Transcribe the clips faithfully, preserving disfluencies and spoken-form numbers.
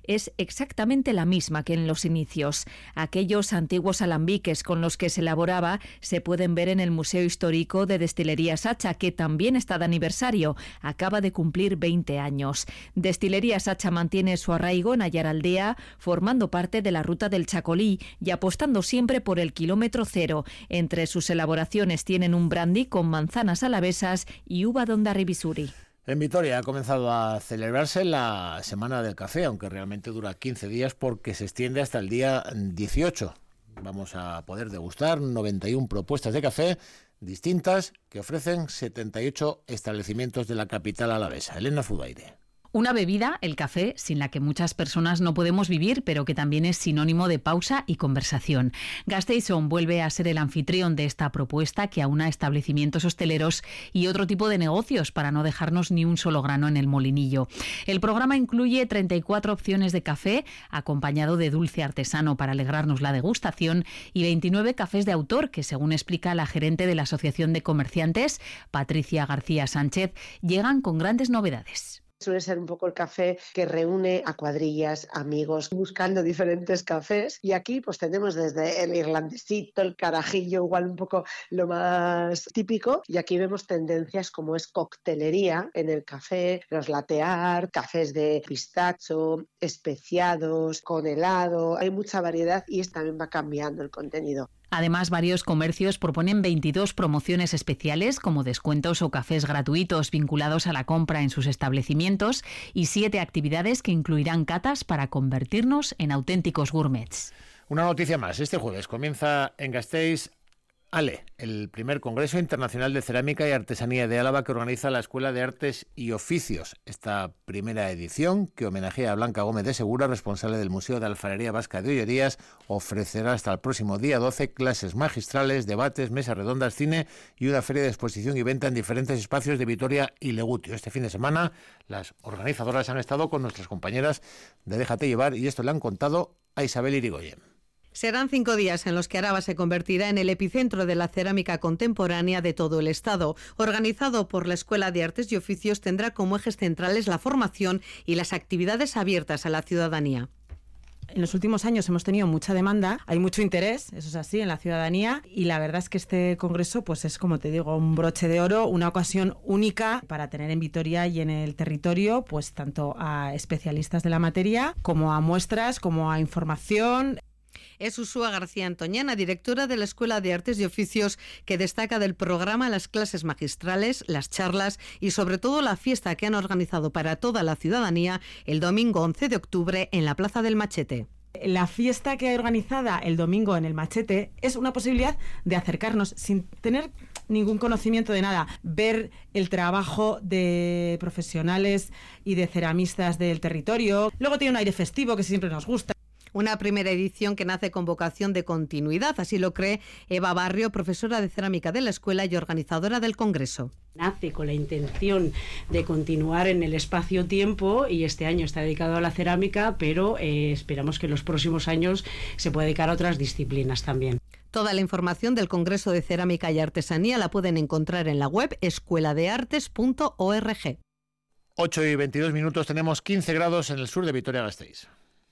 es exactamente la misma que en los inicios. Aquellos antiguos alambiques con los que se elaboraba se pueden ver en el Museo Histórico de Destilería Sacha, que también está de aniversario. Acaba de cumplir veinte años. Destilería Sacha mantiene su arraigo en Ayaraldea, formando parte de la ruta del Chacolí y apostando siempre por el kilómetro cero. Entre sus elaboraciones tienen un brandy con manzanas alavesas y uva d'Ondarribisuri. En Vitoria ha comenzado a celebrarse la Semana del Café, aunque realmente dura quince días porque se extiende hasta el día dieciocho. Vamos a poder degustar noventa y una propuestas de café distintas que ofrecen setenta y ocho establecimientos de la capital alavesa. Elena Zubaire. Una bebida, el café, sin la que muchas personas no podemos vivir, pero que también es sinónimo de pausa y conversación. Gasteiz-On vuelve a ser el anfitrión de esta propuesta que aúna establecimientos hosteleros y otro tipo de negocios para no dejarnos ni un solo grano en el molinillo. El programa incluye treinta y cuatro opciones de café, acompañado de dulce artesano para alegrarnos la degustación, y veintinueve cafés de autor que, según explica la gerente de la Asociación de Comerciantes, Patricia García Sánchez, llegan con grandes novedades. Suele ser un poco el café que reúne a cuadrillas, amigos, buscando diferentes cafés. Y aquí pues tenemos desde el irlandesito, el carajillo, igual un poco lo más típico. Y aquí vemos tendencias como es coctelería en el café, los latte art, cafés de pistacho, especiados, con helado. Hay mucha variedad y esto también va cambiando el contenido. Además, varios comercios proponen veintidós promociones especiales como descuentos o cafés gratuitos vinculados a la compra en sus establecimientos y siete actividades que incluirán catas para convertirnos en auténticos gourmets. Una noticia más. Este jueves comienza en Gasteiz ALE, el primer Congreso Internacional de Cerámica y Artesanía de Álava que organiza la Escuela de Artes y Oficios. Esta primera edición, que homenajea a Blanca Gómez de Segura, responsable del Museo de Alfarería Vasca de Ollerías, ofrecerá hasta el próximo día doce clases magistrales, debates, mesas redondas, cine y una feria de exposición y venta en diferentes espacios de Vitoria y Legutio. Este fin de semana las organizadoras han estado con nuestras compañeras de Déjate Llevar y esto le han contado a Isabel Irigoyen. Serán cinco días en los que Araba se convertirá en el epicentro de la cerámica contemporánea de todo el Estado. Organizado por la Escuela de Artes y Oficios, tendrá como ejes centrales la formación y las actividades abiertas a la ciudadanía. En los últimos años hemos tenido mucha demanda, hay mucho interés, eso es así, en la ciudadanía, y la verdad es que este congreso pues es, como te digo, un broche de oro, una ocasión única para tener en Vitoria y en el territorio pues tanto a especialistas de la materia como a muestras, como a información. Es Ursúa García Antoñana, directora de la Escuela de Artes y Oficios, que destaca del programa las clases magistrales, las charlas y sobre todo la fiesta que han organizado para toda la ciudadanía el domingo once de octubre en la Plaza del Machete. La fiesta que hay organizada el domingo en el Machete es una posibilidad de acercarnos sin tener ningún conocimiento de nada, ver el trabajo de profesionales y de ceramistas del territorio. Luego tiene un aire festivo que siempre nos gusta. Una primera edición que nace con vocación de continuidad, así lo cree Eva Barrio, profesora de cerámica de la escuela y organizadora del Congreso. Nace con la intención de continuar en el espacio-tiempo y este año está dedicado a la cerámica, pero eh, esperamos que en los próximos años se pueda dedicar a otras disciplinas también. Toda la información del Congreso de Cerámica y Artesanía la pueden encontrar en la web escuela de artes punto org. ocho y veintidós minutos, tenemos quince grados en el sur de Vitoria-Gasteiz.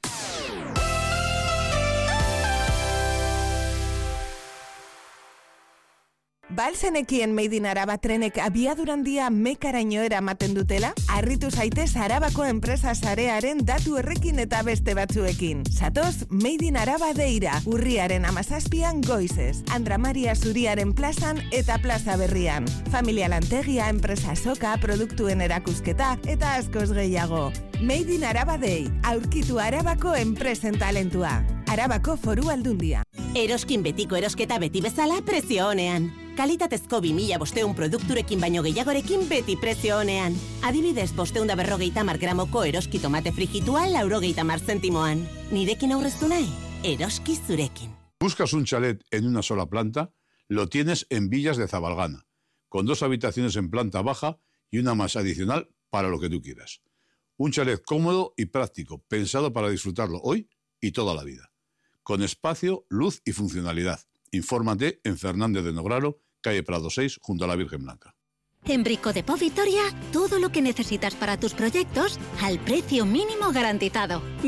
Balzenekien Made in Araba trenek abiadurandia mekaraino eramaten dutela? Harritu zaitez Arabako enpresa sarearen datu errekin eta beste batzuekin. Zatoz Made in Araba deira, urriaren amazazpian goizez, Andra Maria Zuriaren plazan eta plaza berrian. Familia lantegia, enpresa soka, produktuen erakusketa eta askoz gehiago. Made in Araba Day, aurkitu Arabako enpresen talentua. Arabako Foru Aldundia. Eroskin betiko erosketa beti bezala prezio honean. Kalitatezko bi mila bosteun produkturekin baino gehiagorekin beti prezio honean. Adibidez, bosteun da berrogeita mar gramoko eroski tomate frijitua laurogeita mar zentimoan. Nirekin aurreztu nahi? Eroski zurekin. ¿Buscas un chalet en una sola planta? Lo tienes en Villas de Zabalgana, con dos habitaciones en planta baja y una más adicional para lo que tú quieras. Un chalet cómodo y práctico, pensado para disfrutarlo hoy y toda la vida. Con espacio, luz y funcionalidad. Infórmate en Fernández de Nograro, calle Prado seis, junto a la Virgen Blanca. En Brico Depot Vitoria, todo lo que necesitas para tus proyectos al precio mínimo garantizado.